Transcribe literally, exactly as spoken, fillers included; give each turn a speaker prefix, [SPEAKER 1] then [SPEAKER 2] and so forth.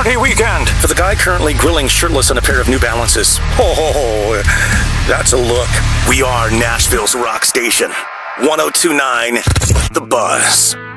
[SPEAKER 1] party weekend.
[SPEAKER 2] For the guy currently grilling shirtless on a pair of New Balances. Oh, that's a look. We are Nashville's rock station. one oh two point nine The Buzz.